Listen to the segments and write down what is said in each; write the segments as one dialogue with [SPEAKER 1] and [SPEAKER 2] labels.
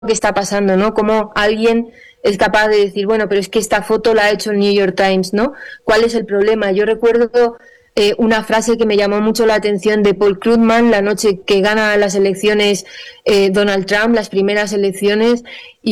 [SPEAKER 1] que está pasando, ¿no? Cómo alguien es capaz de decir, bueno, pero es que esta foto la ha hecho el New York Times, ¿no? ¿Cuál es el problema? Yo recuerdo una frase que me llamó mucho la atención de Paul Krugman la noche que gana las elecciones Donald Trump, las primeras elecciones,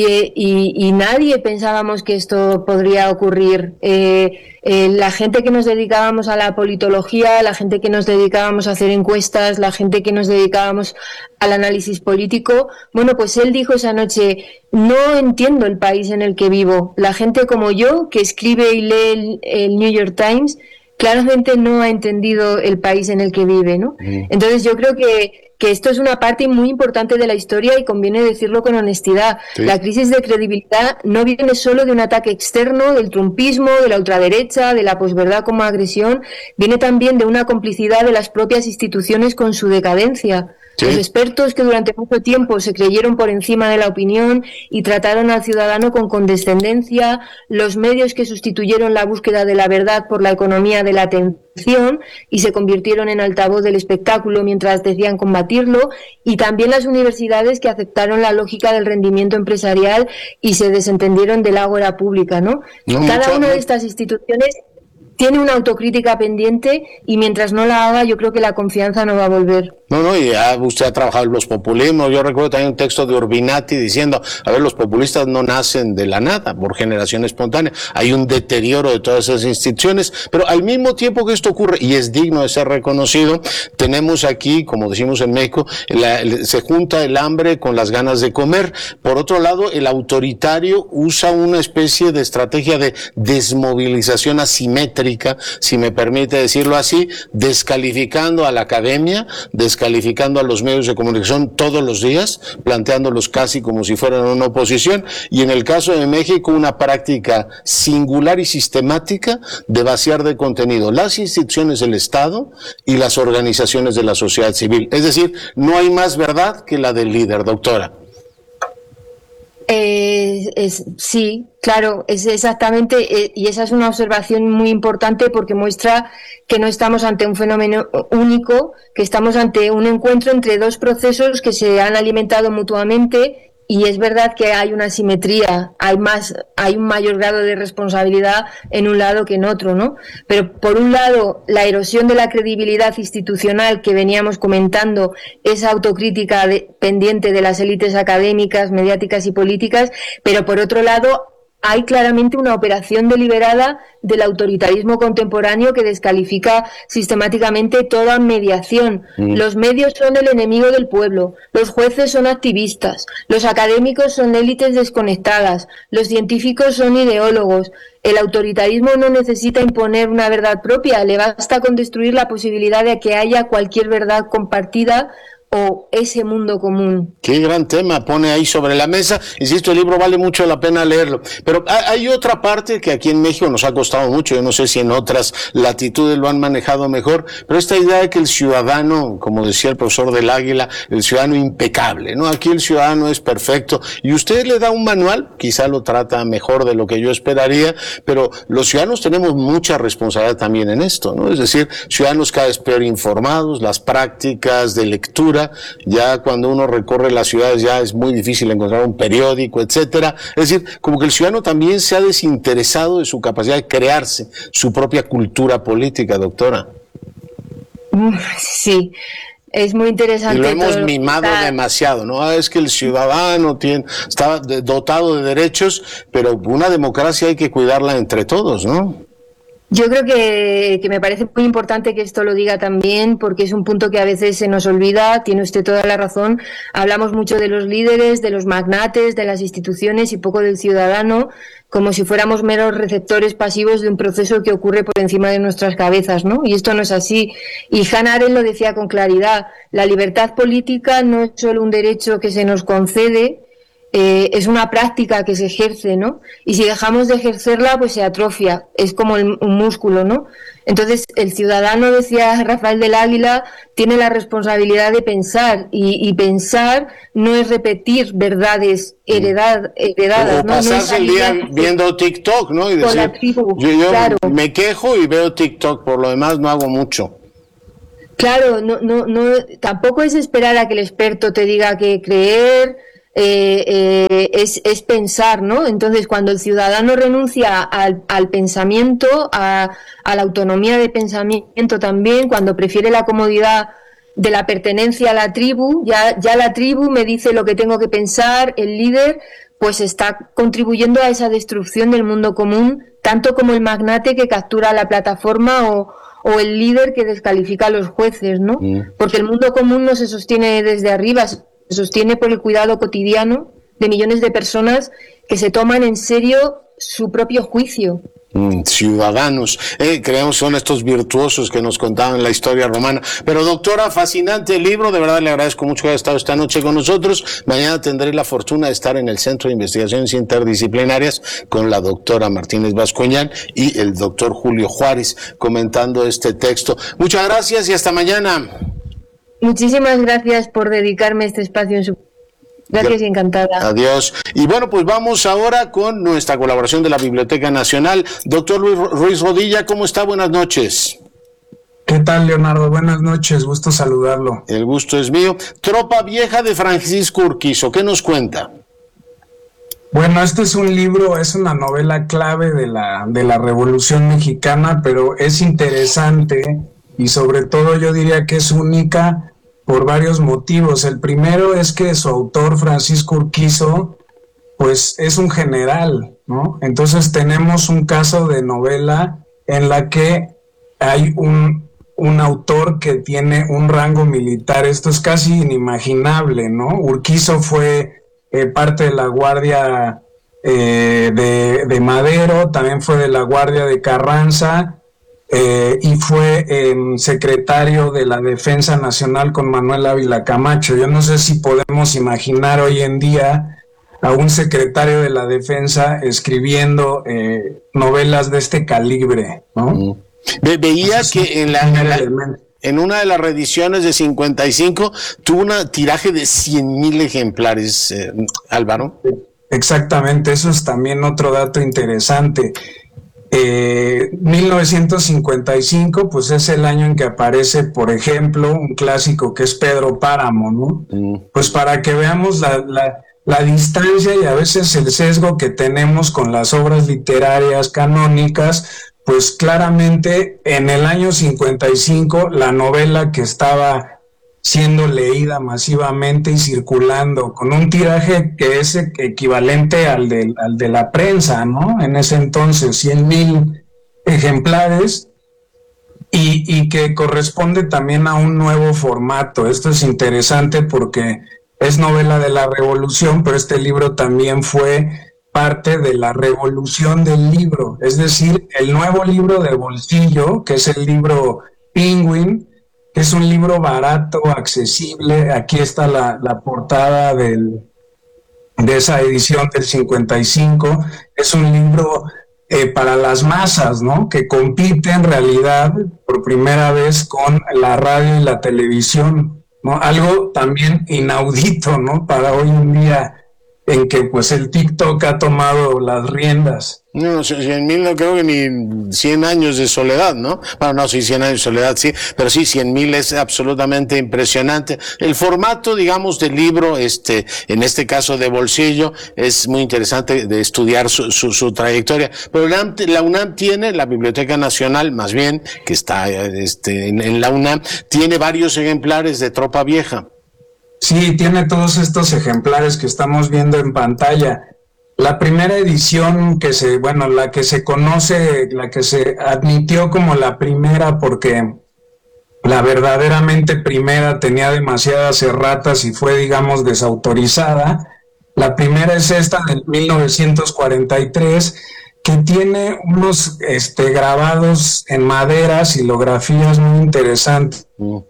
[SPEAKER 1] y nadie pensábamos que esto podría ocurrir. La gente que nos dedicábamos a la politología, la gente que nos dedicábamos a hacer encuestas, la gente que nos dedicábamos al análisis político, bueno, pues él dijo esa noche, no entiendo el país en el que vivo. La gente como yo, que escribe y lee el New York Times, claramente no ha entendido el país en el que vive, ¿no? Entonces yo creo que esto es una parte muy importante de la historia y conviene decirlo con honestidad. Sí. La crisis de credibilidad no viene solo de un ataque externo, del trumpismo, de la ultraderecha, de la posverdad como agresión, viene también de una complicidad de las propias instituciones con su decadencia. Sí. Los expertos que durante mucho tiempo se creyeron por encima de la opinión y trataron al ciudadano con condescendencia, los medios que sustituyeron la búsqueda de la verdad por la economía de la atención y se convirtieron en altavoz del espectáculo mientras decían combatirlo, y también las universidades que aceptaron la lógica del rendimiento empresarial y se desentendieron del ágora pública, ¿no? Cada una de estas instituciones tiene una autocrítica pendiente y mientras no la haga yo creo que la confianza no va a volver.
[SPEAKER 2] No, y usted ha trabajado en los populismos. Yo recuerdo también un texto de Urbinati diciendo, a ver, los populistas no nacen de la nada, por generación espontánea. Hay un deterioro de todas esas instituciones, pero al mismo tiempo que esto ocurre, y es digno de ser reconocido, tenemos aquí, como decimos en México, se junta el hambre con las ganas de comer. Por otro lado, el autoritario usa una especie de estrategia de desmovilización asimétrica, si me permite decirlo así, descalificando a la academia, descalificando a los medios de comunicación todos los días, planteándolos casi como si fueran una oposición, y en el caso de México una práctica singular y sistemática de vaciar de contenido las instituciones del Estado y las organizaciones de la sociedad civil. Es decir, no hay más verdad que la del líder, doctora.
[SPEAKER 1] Sí, claro, es exactamente, y esa es una observación muy importante porque muestra que no estamos ante un fenómeno único, que estamos ante un encuentro entre dos procesos que se han alimentado mutuamente. Y es verdad que hay una asimetría, hay un mayor grado de responsabilidad en un lado que en otro, ¿no? Pero por un lado, la erosión de la credibilidad institucional que veníamos comentando, esa autocrítica pendiente de las élites académicas, mediáticas y políticas, pero por otro lado, hay claramente una operación deliberada del autoritarismo contemporáneo que descalifica sistemáticamente toda mediación. Los medios son el enemigo del pueblo, los jueces son activistas, los académicos son élites desconectadas, los científicos son ideólogos. El autoritarismo no necesita imponer una verdad propia, le basta con destruir la posibilidad de que haya cualquier verdad compartida o ese mundo común.
[SPEAKER 2] Qué gran tema pone ahí sobre la mesa. Insisto, el libro vale mucho la pena leerlo. Pero hay otra parte que aquí en México nos ha costado mucho. Yo no sé si en otras latitudes lo han manejado mejor, pero esta idea de que el ciudadano, como decía el profesor del Águila, el ciudadano impecable, ¿no? Aquí el ciudadano es perfecto. Y usted le da un manual, quizá lo trata mejor de lo que yo esperaría, pero los ciudadanos tenemos mucha responsabilidad también en esto, ¿no? Es decir, ciudadanos cada vez peor informados, las prácticas de lectura, ya cuando uno recorre las ciudades ya es muy difícil encontrar un periódico, etcétera. Es decir, como que el ciudadano también se ha desinteresado de su capacidad de crearse su propia cultura política, doctora.
[SPEAKER 1] Sí, es muy interesante.
[SPEAKER 2] Y lo hemos mimado demasiado, ¿no? Es que el ciudadano está dotado de derechos, pero una democracia hay que cuidarla entre todos, ¿no?
[SPEAKER 1] Yo creo que me parece muy importante que esto lo diga también, porque es un punto que a veces se nos olvida. Tiene usted toda la razón. Hablamos mucho de los líderes, de los magnates, de las instituciones y poco del ciudadano, como si fuéramos meros receptores pasivos de un proceso que ocurre por encima de nuestras cabezas, ¿no? Y esto no es así. Y Hannah Arendt lo decía con claridad. La libertad política no es solo un derecho que se nos concede, es una práctica que se ejerce, ¿no? Y si dejamos de ejercerla, pues se atrofia, es como un músculo, ¿no? Entonces, el ciudadano, decía Rafael del Águila, tiene la responsabilidad de pensar, y pensar no es repetir verdades heredadas,
[SPEAKER 2] o
[SPEAKER 1] ¿no?
[SPEAKER 2] pasarse el día viendo TikTok, ¿no? Y decir, yo claro, me quejo y veo TikTok, por lo demás no hago mucho.
[SPEAKER 1] Claro, no, tampoco es esperar a que el experto te diga qué creer. es pensar, ¿no? Entonces, cuando el ciudadano renuncia al pensamiento, a la autonomía de pensamiento también, cuando prefiere la comodidad de la pertenencia a la tribu, ya la tribu me dice lo que tengo que pensar, el líder pues está contribuyendo a esa destrucción del mundo común, tanto como el magnate que captura la plataforma o el líder que descalifica a los jueces, ¿no? Porque el mundo común no se sostiene desde arriba, se sostiene por el cuidado cotidiano de millones de personas que se toman en serio su propio juicio.
[SPEAKER 2] Ciudadanos, creemos son estos virtuosos que nos contaban la historia romana. Pero doctora, fascinante el libro, de verdad le agradezco mucho que haya estado esta noche con nosotros. Mañana tendré la fortuna de estar en el Centro de Investigaciones Interdisciplinarias con la doctora Martínez Bascuñán y el doctor Julio Juárez comentando este texto. Muchas gracias y hasta mañana.
[SPEAKER 1] Muchísimas gracias por dedicarme este espacio en su... Gracias y encantada.
[SPEAKER 2] Adiós. Y bueno, pues vamos ahora con nuestra colaboración de la Biblioteca Nacional. Doctor Ruiz Rodilla, ¿cómo está? Buenas noches.
[SPEAKER 3] ¿Qué tal, Leonardo? Buenas noches, gusto saludarlo.
[SPEAKER 2] El gusto es mío. Tropa Vieja de Francisco Urquizo, ¿qué nos cuenta?
[SPEAKER 3] Bueno, este es un libro, es una novela clave de la Revolución Mexicana, pero es interesante y sobre todo yo diría que es única por varios motivos. El primero es que su autor, Francisco Urquizo, pues es un general, ¿no? Entonces tenemos un caso de novela en la que hay un autor que tiene un rango militar. Esto es casi inimaginable, ¿no? Urquizo fue parte de la Guardia de Madero, también fue de la Guardia de Carranza, y fue secretario de la Defensa Nacional con Manuel Ávila Camacho. Yo no sé si podemos imaginar hoy en día a un secretario de la Defensa escribiendo novelas de este calibre, ¿no?
[SPEAKER 2] Veía que en una de las reediciones de 55 tuvo un tiraje de 100,000 ejemplares, Álvaro.
[SPEAKER 3] Exactamente, eso es también otro dato interesante. 1955, pues es el año en que aparece, por ejemplo, un clásico que es Pedro Páramo, ¿no? Pues para que veamos la distancia y a veces el sesgo que tenemos con las obras literarias canónicas, pues claramente en el año 55 la novela que estaba siendo leída masivamente y circulando con un tiraje que es equivalente al de la prensa, ¿no? En ese entonces, 100,000 ejemplares y que corresponde también a un nuevo formato. Esto es interesante porque es novela de la Revolución, pero este libro también fue parte de la revolución del libro, es decir, el nuevo libro de bolsillo, que es el libro Penguin, que es un libro barato, accesible. Aquí está la portada de esa edición del 55. Es un libro para las masas, ¿no? Que compite en realidad por primera vez con la radio y la televisión, ¿no? Algo también inaudito, ¿no? Para hoy en día en que pues el TikTok ha tomado las riendas.
[SPEAKER 2] No, 100,000 no creo que ni 100 años de soledad, ¿no? Bueno, no, sí, 100 años de soledad, sí, pero sí, 100,000 es absolutamente impresionante. El formato, digamos, del libro, en este caso de bolsillo, es muy interesante de estudiar su trayectoria. Pero la UNAM tiene, la Biblioteca Nacional, más bien, que está en la UNAM, tiene varios ejemplares de Tropa Vieja.
[SPEAKER 3] Sí, tiene todos estos ejemplares que estamos viendo en pantalla. La primera edición la que se conoce, la que se admitió como la primera, porque la verdaderamente primera tenía demasiadas erratas y fue, digamos, desautorizada. La primera es esta del 1943, que tiene unos grabados en madera, xilografías muy interesantes,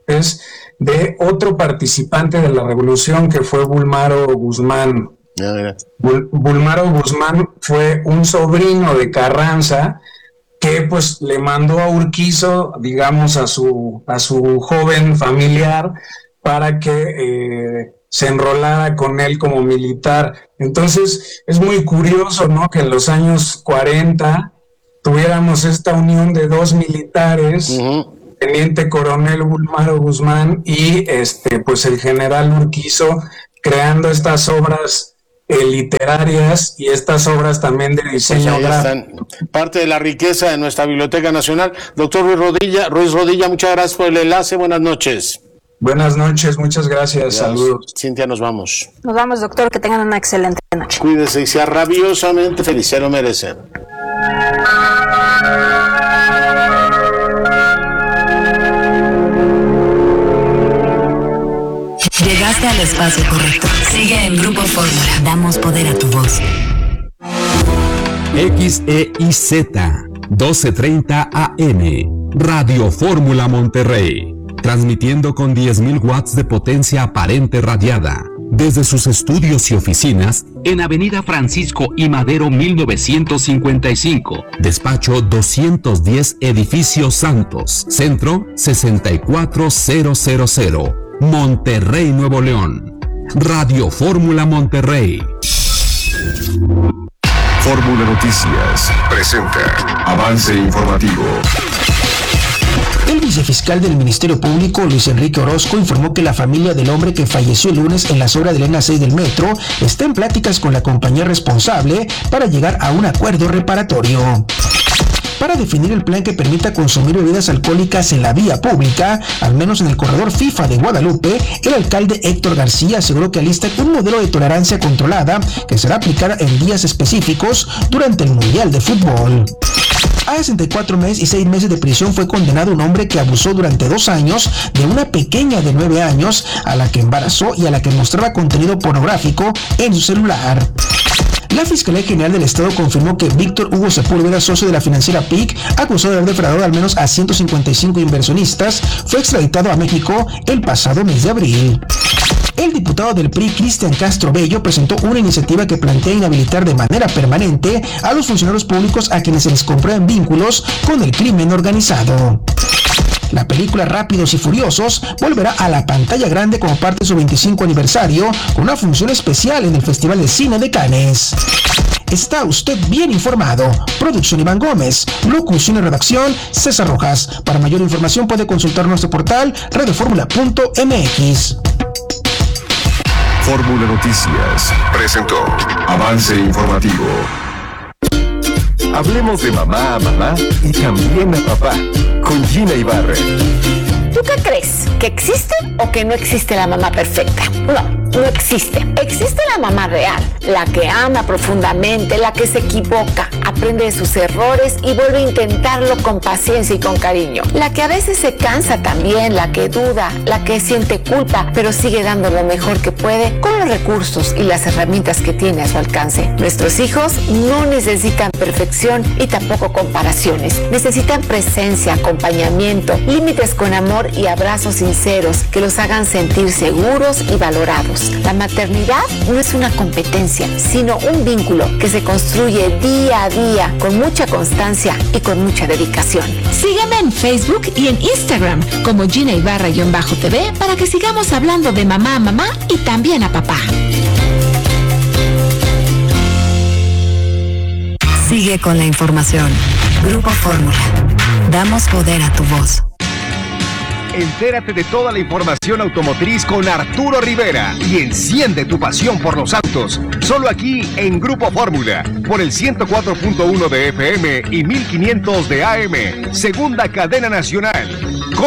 [SPEAKER 3] de otro participante de la revolución que fue Bulmaro Guzmán. Bulmaro Guzmán fue un sobrino de Carranza que pues le mandó a Urquizo, digamos, a su joven familiar para que se enrolara con él como militar. Entonces es muy curioso, ¿no?, que en los años 40 tuviéramos esta unión de dos militares, teniente coronel Bulmaro Guzmán y pues el general Urquizo, creando estas obras literarias y estas obras también de diseño gráfico.
[SPEAKER 2] Parte de la riqueza de nuestra Biblioteca Nacional. Doctor Ruiz Rodilla, muchas gracias por el enlace. Buenas noches.
[SPEAKER 3] Buenas noches, muchas gracias. Saludos.
[SPEAKER 2] Cintia, nos vamos.
[SPEAKER 4] Nos vamos, doctor, que tengan una excelente noche.
[SPEAKER 2] Cuídese y sea rabiosamente feliz, se lo merecen.
[SPEAKER 5] Llegaste al espacio correcto. Sigue en Grupo Fórmula. Damos poder a tu voz.
[SPEAKER 6] XEIZ 1230 AM. Radio Fórmula Monterrey. Transmitiendo con 10.000 watts de potencia aparente radiada. Desde sus estudios y oficinas en Avenida Francisco I. Madero 1955. Despacho 210, Edificio Santos. Centro 64000. Monterrey, Nuevo León. Radio Fórmula Monterrey.
[SPEAKER 7] Fórmula Noticias presenta Avance Informativo.
[SPEAKER 8] El vicefiscal del Ministerio Público, Luis Enrique Orozco, informó que la familia del hombre que falleció el lunes en las obras de la línea 6 del metro está en pláticas con la compañía responsable para llegar a un acuerdo reparatorio. Para definir el plan que permita consumir bebidas alcohólicas en la vía pública, al menos en el corredor FIFA de Guadalupe, el alcalde Héctor García aseguró que alista un modelo de tolerancia controlada que será aplicada en días específicos durante el Mundial de Fútbol. A 64 meses y 6 meses de prisión fue condenado un hombre que abusó durante 2 años de una pequeña de 9 años a la que embarazó y a la que mostraba contenido pornográfico en su celular. La Fiscalía General del Estado confirmó que Víctor Hugo Sepúlveda, socio de la financiera PIC, acusado de haber defraudado al menos a 155 inversionistas, fue extraditado a México el pasado mes de abril. El diputado del PRI, Cristian Castro Bello, presentó una iniciativa que plantea inhabilitar de manera permanente a los funcionarios públicos a quienes se les comprueben vínculos con el crimen organizado. La película Rápidos y Furiosos volverá a la pantalla grande como parte de su 25 aniversario con una función especial en el Festival de Cine de Cannes. Está usted bien informado. Producción Iván Gómez. Locución y redacción César Rojas. Para mayor información puede consultar nuestro portal radioformula.mx.
[SPEAKER 7] Fórmula Noticias presentó Avance Informativo. Hablemos de mamá a mamá y también a papá con Gina Ibarra.
[SPEAKER 9] ¿Tú qué crees? ¿Que existe o que no existe la mamá perfecta? No existe. Existe la mamá real, la que ama profundamente, la que se equivoca, aprende de sus errores y vuelve a intentarlo con paciencia y con cariño. La que a veces se cansa también, la que duda, la que siente culpa, pero sigue dando lo mejor que puede con los recursos y las herramientas que tiene a su alcance. Nuestros hijos no necesitan perfección y tampoco comparaciones. Necesitan presencia, acompañamiento, límites con amor y abrazos sinceros que los hagan sentir seguros y valorados. La maternidad no es una competencia, sino un vínculo que se construye día a día con mucha constancia y con mucha dedicación.
[SPEAKER 10] Sígueme en Facebook y en Instagram como Gina Ibarra-TV para que sigamos hablando de mamá a mamá y también a papá.
[SPEAKER 5] Sigue con la información. Grupo Fórmula. Damos poder a tu voz.
[SPEAKER 11] Entérate de toda la información automotriz con Arturo Rivera y enciende tu pasión por los autos. Solo aquí en Grupo Fórmula, por el 104.1 de FM y 1500 de AM. Segunda cadena nacional.